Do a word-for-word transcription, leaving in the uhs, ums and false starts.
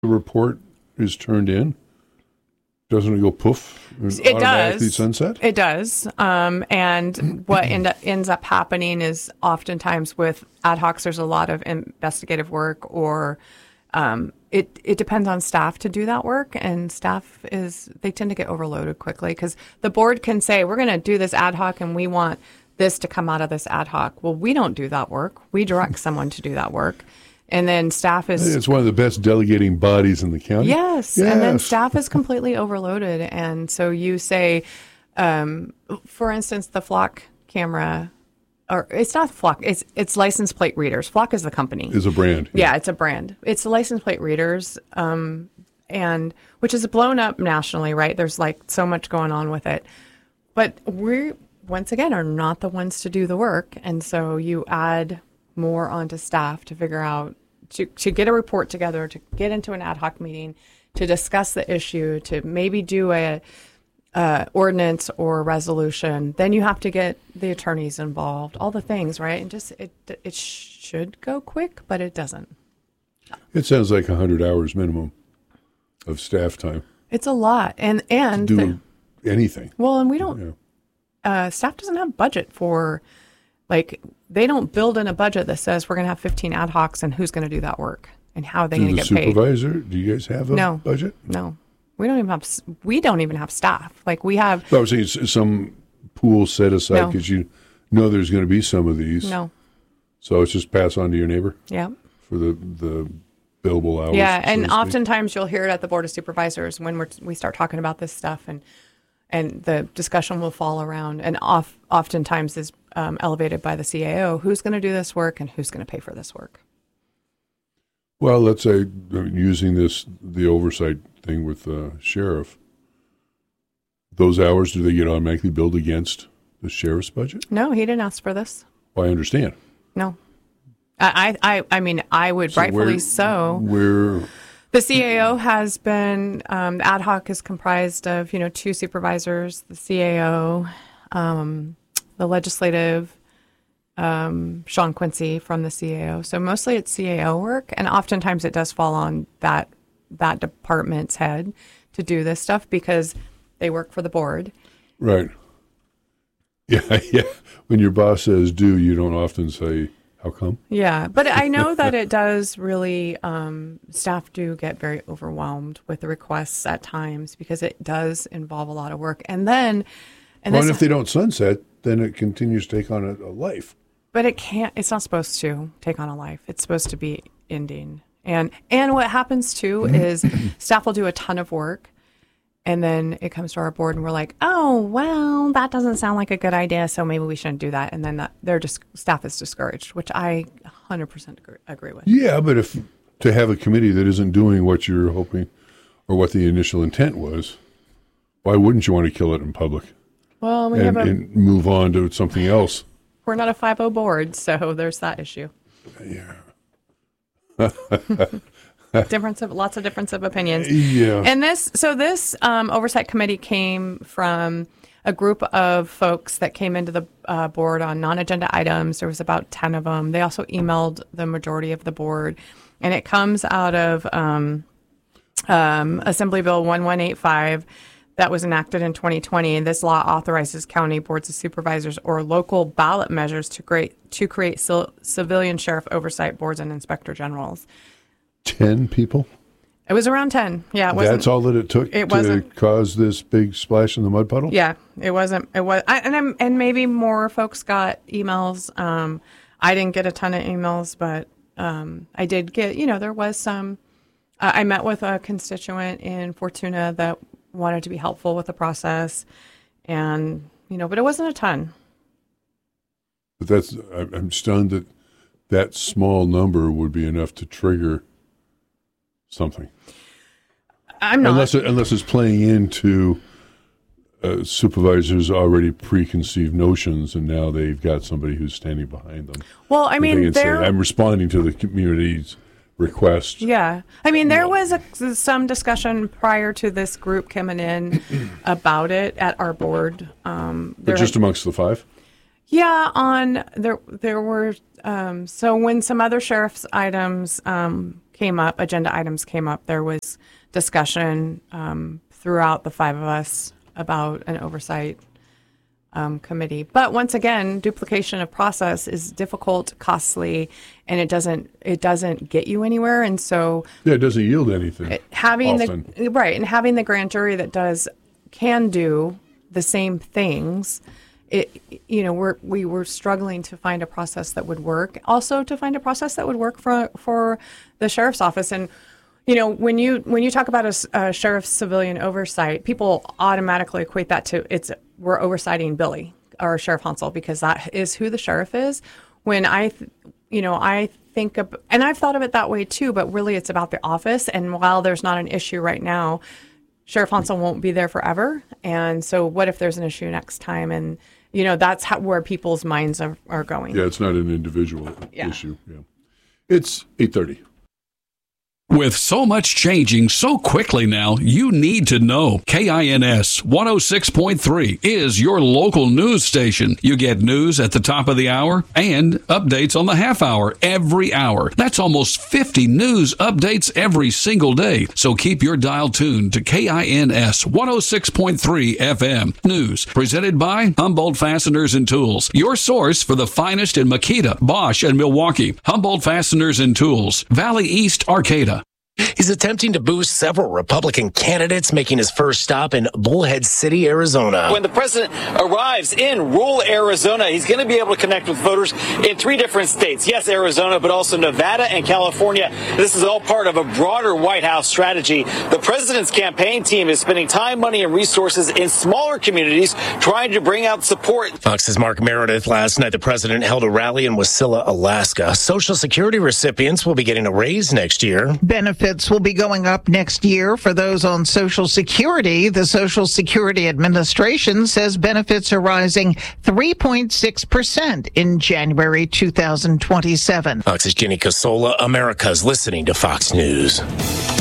the report is turned in, doesn't it go poof? And It automatically does. sunset? It does. Um, and what end up, ends up happening is oftentimes with ad hocs, there's a lot of investigative work, or um, it it depends on staff to do that work. And staff is they tend to get overloaded quickly because the board can say, we're going to do this ad hoc and we want this to come out of this ad hoc. Well, we don't do that work. We direct someone to do that work. And then staff is... It's one of the best delegating bodies in the county. Yes. Yes. And then staff is completely overloaded. And so you say, um, for instance, the Flock camera, or it's not Flock, it's it's license plate readers. Flock is the company. Is a brand. Yeah, it's a brand. It's the license plate readers, um, and which is blown up nationally, right? There's like so much going on with it. But we, once again, are not the ones to do the work. And so you add more onto staff to figure out, to, to get a report together, to get into an ad hoc meeting, to discuss the issue, to maybe do a uh, ordinance or resolution. Then you have to get the attorneys involved, all the things, right? And just it it should go quick, but it doesn't. It sounds like one hundred hours minimum of staff time. It's a lot, and and Do the, anything. well, and we don't. Yeah. Uh, staff doesn't have budget for, like, they don't build in a budget that says we're going to have fifteen ad hocs and who's going to do that work and how are they Do going the to get paid. supervisor, do you guys have a No. budget? No, we don't even have. s- We don't even have staff. Like we have. I was saying s- some pool set aside No. because you know there's going to be some of these. No. So it's just pass on to your neighbor Yeah. for the, the billable hours. Yeah, so and to speak. oftentimes you'll hear it at the board of supervisors when we're, we start talking about this stuff, and and the discussion will fall around, and off, oftentimes is um, elevated by the C A O. Who's going to do this work, and who's going to pay for this work? Well, let's say I mean, using this the oversight thing with the sheriff. Those hours, do they get automatically billed against the sheriff's budget? No, he didn't ask for this. Well, I understand. No, I I I I mean I would So rightfully where- so. Where The C A O has been, um, the ad hoc is comprised of, you know, two supervisors, the C A O, um, the legislative, um, Sean Quincy from the C A O. So mostly it's C A O work, and oftentimes it does fall on that that department's head to do this stuff because they work for the board. right? Yeah, yeah. When your boss says do, you don't often say how come. Yeah, but I know that it does really, um, staff do get very overwhelmed with the requests at times because it does involve a lot of work. And then, and Well, this, and if they don't sunset, then it continues to take on a, a life. but it can't, it's not supposed to take on a life. It's supposed to be ending. And, and what happens too is staff will do a ton of work. And then it comes to our board and we're like, oh, well, that doesn't sound like a good idea. So maybe we shouldn't do that. And then that, their dis- staff is discouraged, which I one hundred percent agree, agree with. Yeah, but if to have a committee that isn't doing what you're hoping or what the initial intent was, why wouldn't you want to kill it in public Well, we and, have a, and move on to something else? we're not a five oh board, so there's that issue. Yeah. Difference of lots of difference of opinions. Yeah. And this, so this um, oversight committee came from a group of folks that came into the uh, board on non-agenda items. There was about ten of them. They also emailed the majority of the board, and it comes out of um, um, Assembly Bill one one eight five that was enacted in twenty twenty. And this law authorizes county boards of supervisors or local ballot measures to create to create civil, civilian sheriff oversight boards and inspector generals. Ten people? It was around ten. Yeah, it wasn't. That's all that it took it to wasn't- cause this big splash in the mud puddle? Yeah, it wasn't. It was, I, and I'm, and maybe more folks got emails. Um, I didn't get a ton of emails, but um, I did get. You know, there was some. Uh, I met with a constituent in Fortuna that wanted to be helpful with the process, and you know, but it wasn't a ton. But that's, I- I'm stunned that that small number would be enough to trigger something. I'm not. Unless, it, unless it's playing into uh, supervisors' already preconceived notions, and now they've got somebody who's standing behind them. well, I They mean, can say, there. I'm responding to the community's request. Yeah. I mean, there was a, some discussion prior to this group coming in about it at our board. Um, But there just had- amongst the five? yeah, on there there were um, so when some other sheriff's items um, came up, agenda items came up, there was discussion um, throughout the five of us about an oversight um, committee. But once again, duplication of process is difficult, costly, and it doesn't it doesn't get you anywhere. And so yeah, it doesn't yield anything. It, having often. the right and having the grand jury that does can do the same things. It, you know, we're we were struggling to find a process that would work. Also, to find a process that would work for for the sheriff's office. And you know, when you when you talk about a, a sheriff's civilian oversight, people automatically equate that to it's we're oversighting Billy or Sheriff Hansel because that is who the sheriff is. When I, th- you know, I think of, and I've thought of it that way too, but really it's about the office. And while there's not an issue right now, Sheriff Hansel won't be there forever. And so, what if there's an issue next time? And you know, that's how, where people's minds are, are going. Yeah, it's not an individual yeah. issue. Yeah, it's eight thirty. With so much changing so quickly now, you need to know. K I N S one oh six point three is your local news station. You get news at the top of the hour and updates on the half hour every hour. That's almost fifty news updates every single day. So keep your dial tuned to K I N S one oh six point three F M. News presented by Humboldt Fasteners and Tools, your source for the finest in Makita, Bosch, and Milwaukee. Humboldt Fasteners and Tools, Valley East, Arcata. He's attempting to boost several Republican candidates, making his first stop in Bullhead City, Arizona. When the president arrives in rural Arizona, he's going to be able to connect with voters in three different states. Yes, Arizona, but also Nevada and California. This is all part of a broader White House strategy. The president's campaign team is spending time, money, and resources in smaller communities trying to bring out support. Fox's Mark Meredith. Last night, the president held a rally in Wasilla, Alaska. Social Security recipients will be getting a raise next year. Benefits will be going up next year for those on Social Security. The Social Security Administration says benefits are rising three point six percent in January two thousand twenty-seven. Fox's Jenny Casola. America's listening to Fox News.